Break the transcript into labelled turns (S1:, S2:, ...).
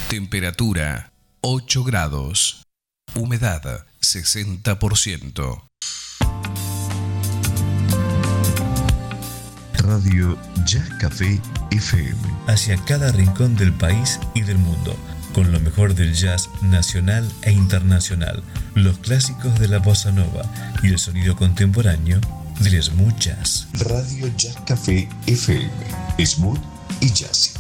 S1: Temperatura 8 grados. Humedad 60%.
S2: Radio Jazz Café FM.
S3: Hacia cada rincón del país y del mundo, con lo mejor del jazz nacional e internacional, los clásicos de la bossa nova y el sonido contemporáneo del smooth jazz.
S2: Radio Jazz Café FM. Smooth y jazz.